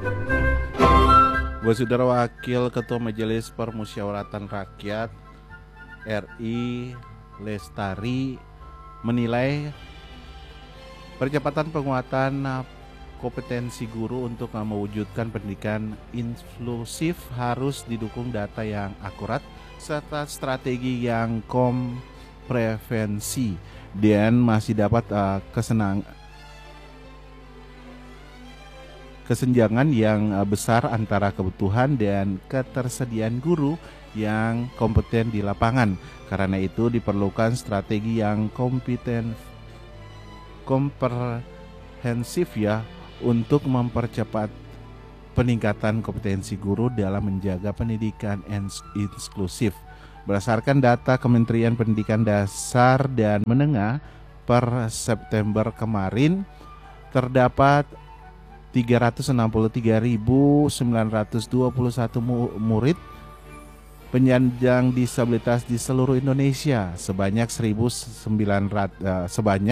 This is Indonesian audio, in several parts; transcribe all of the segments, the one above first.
Buat Saudara Wakil Ketua Majelis Permusyawaratan Rakyat RI Lestari menilai percepatan penguatan kompetensi guru untuk mewujudkan pendidikan inklusif harus didukung data yang akurat serta strategi yang komprehensi dan masih dapat kesenjangan yang besar antara kebutuhan dan ketersediaan guru yang kompeten di lapangan. Karena itu diperlukan strategi yang komprehensif ya untuk mempercepat peningkatan kompetensi guru dalam menjaga pendidikan inklusif. Berdasarkan data Kementerian Pendidikan Dasar dan Menengah per September kemarin terdapat 363.921 murid penyandang disabilitas di seluruh Indonesia, sebanyak 199.375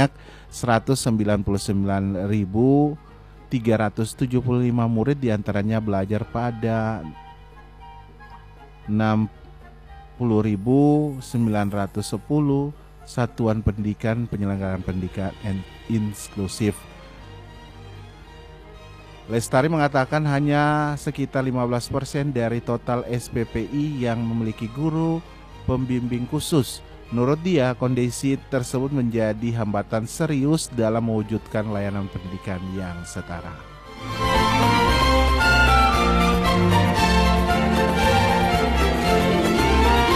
murid diantaranya belajar pada 60.910 satuan pendidikan penyelenggaraan pendidikan inklusif. Lestari mengatakan hanya sekitar 15% dari total SPPI yang memiliki guru pembimbing khusus. Menurut dia, kondisi tersebut menjadi hambatan serius dalam mewujudkan layanan pendidikan yang setara.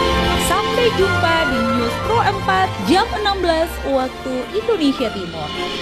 Sampai jumpa di News Pro 4 jam 16 waktu Indonesia Timur.